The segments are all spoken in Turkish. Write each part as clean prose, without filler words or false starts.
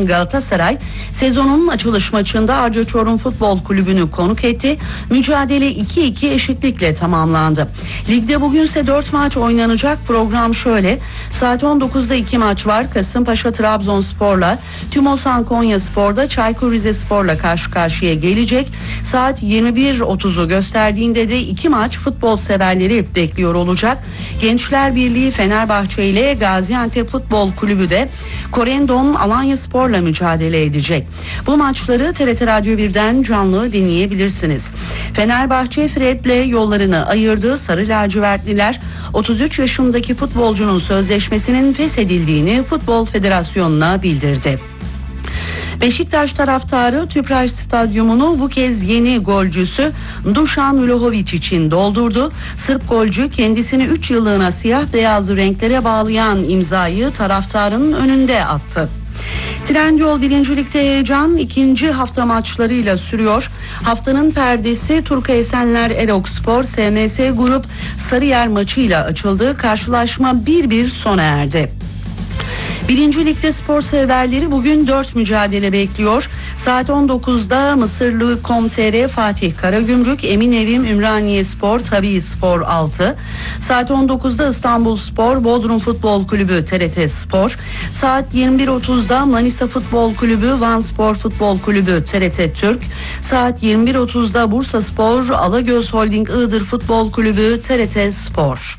kazanan Galatasaray sezonun açılış maçında Arca Çorum Futbol Kulübü'nü konuk etti. Mücadele 2-2 eşitlikle tamamlandı. Ligde bugünse 4 maç oynanacak. Program şöyle: saat 19'da 2 maç var. Kasımpaşa Trabzonspor'la, Tümosan Konyaspor'da Çaykur Rizespor'la karşı karşıya gelecek. Saat 21.30'u gösterdiğinde de 2 maç futbol severleri bekliyor olacak. Gençler Birliği Fenerbahçe ile Gaziantep Futbol Kulübü de Korendon Alanyaspor'la mücadele edecek. Bu maçları TRT Radyo 1'den canlı dinleyebilirsiniz. Fenerbahçe Fred'le yollarını ayırdı. Sarı lacivertliler 33 yaşındaki futbolcunun sözleşmesinin feshedildiğini Futbol Federasyonu'na bildirdi. Beşiktaş taraftarı Tüpraş Stadyumunu bu kez yeni golcüsü Dušan Vlahović için doldurdu. Sırp golcü kendisini 3 yıllığına siyah beyaz renklere bağlayan imzayı taraftarın önünde attı. Trendyol 1. Lig'de heyecan 2. hafta maçlarıyla sürüyor. Haftanın perdesi Turka Esenler Erokspor SMS Grup Sarıyer maçıyla açıldı. Karşılaşma 1-1 sona erdi. 1. Lig'de spor severleri bugün 4 mücadele bekliyor. Saat 19'da Mısırlı Com.tr Fatih Karagümrük, Eminevim Ümraniyespor Tabii Spor 6. Saat 19'da İstanbulspor Bodrum Futbol Kulübü TRT Spor. Saat 21.30'da Manisa Futbol Kulübü Vanspor Futbol Kulübü TRT Türk. Saat 21.30'da Bursaspor Alagöz Holding Iğdır Futbol Kulübü TRT Spor.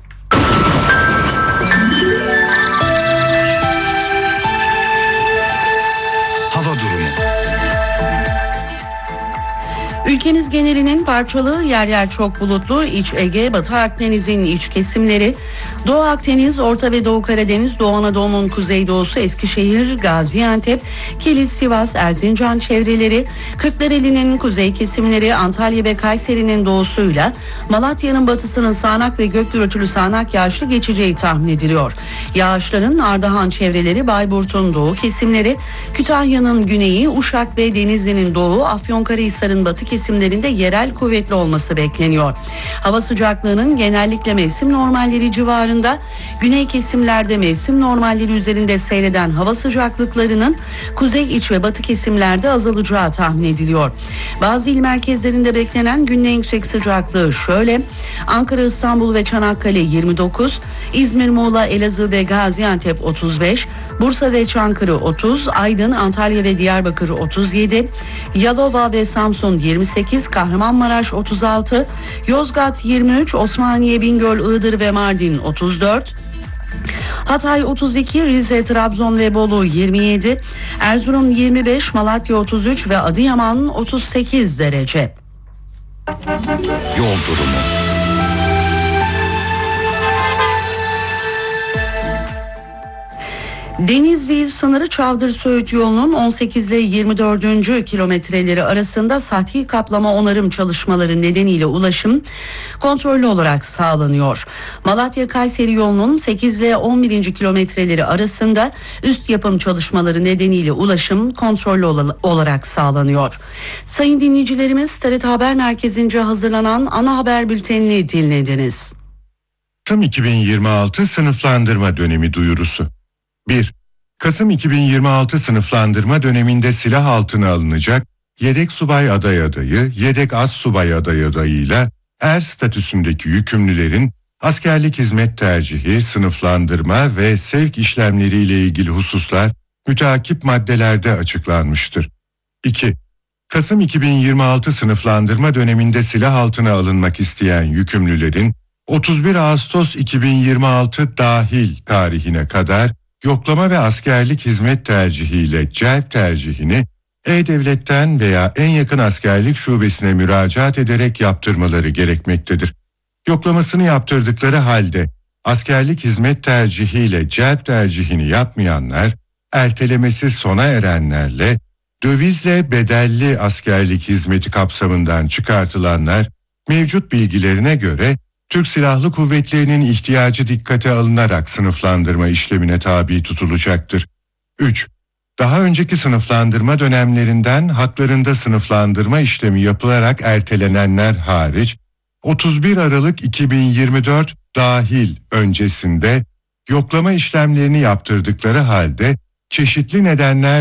Ülkemiz genelinin parçalı, yer yer çok bulutlu, İç Ege, Batı Akdeniz'in iç kesimleri, Doğu Akdeniz, Orta ve Doğu Karadeniz, Doğu Anadolu'nun kuzeydoğusu, Eskişehir, Gaziantep, Kilis, Sivas, Erzincan çevreleri, Kırklareli'nin kuzey kesimleri, Antalya ve Kayseri'nin doğusuyla Malatya'nın batısının sağanak ve gök gürültülü sağanak yağışlı geçeceği tahmin ediliyor. Yağışların Ardahan çevreleri, Bayburt'un doğu kesimleri, Kütahya'nın güneyi, Uşak ve Denizli'nin doğu, Afyonkarahisar'ın batı kesimlerinde yerel kuvvetli olması bekleniyor. Hava sıcaklığının genellikle mevsim normalleri civarında, güney kesimlerde mevsim normalleri üzerinde seyreden hava sıcaklıklarının kuzey, iç ve batı kesimlerde azalacağı tahmin ediliyor. Bazı il merkezlerinde beklenen günün en yüksek sıcaklığı şöyle: Ankara, İstanbul ve Çanakkale 29, İzmir, Muğla, Elazığ ve Gaziantep 35, Bursa ve Çankırı 30, Aydın, Antalya ve Diyarbakır 37, Yalova ve Samsun 28, Kahramanmaraş 36, Yozgat 23, Osmaniye, Bingöl, Iğdır ve Mardin 34, Hatay 32, Rize, Trabzon ve Bolu 27, Erzurum 25, Malatya 33 ve Adıyaman 38 derece. Yol durumu. Denizli sınırı Çavdır-Söğüt yolunun 18 ile 24. kilometreleri arasında sahte kaplama onarım çalışmaları nedeniyle ulaşım kontrollü olarak sağlanıyor. Malatya-Kayseri yolunun 8 ile 11. kilometreleri arasında üst yapım çalışmaları nedeniyle ulaşım kontrollü olarak sağlanıyor. Sayın dinleyicilerimiz, TRT Haber Merkezi'nce hazırlanan ana haber bültenini dinlediniz. Kasım 2026 sınıflandırma dönemi duyurusu. 1. Kasım 2026 sınıflandırma döneminde silah altına alınacak yedek subay aday adayı, yedek az subay aday adayıyla er statüsündeki yükümlülerin askerlik hizmet tercihi, sınıflandırma ve sevk işlemleriyle ilgili hususlar müteakip maddelerde açıklanmıştır. 2. Kasım 2026 sınıflandırma döneminde silah altına alınmak isteyen yükümlülerin 31 Ağustos 2026 dahil tarihine kadar yoklama ve askerlik hizmet tercihiyle celp tercihini E-Devlet'ten veya en yakın askerlik şubesine müracaat ederek yaptırmaları gerekmektedir. Yoklamasını yaptırdıkları halde askerlik hizmet tercihiyle celp tercihini yapmayanlar, ertelemesi sona erenlerle, dövizle bedelli askerlik hizmeti kapsamından çıkartılanlar, mevcut bilgilerine göre Türk Silahlı Kuvvetleri'nin ihtiyacı dikkate alınarak sınıflandırma işlemine tabi tutulacaktır. 3. Daha önceki sınıflandırma dönemlerinden haklarında sınıflandırma işlemi yapılarak ertelenenler hariç, 31 Aralık 2024 dahil öncesinde yoklama işlemlerini yaptırdıkları halde çeşitli nedenler